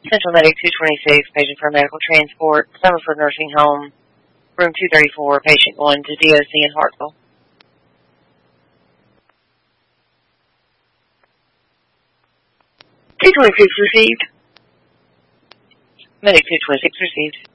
Central Medic 226, patient for medical transport, Summerford Nursing Home, room 234, patient going to DOC in Hartsville. 226 received. Medic 226 received.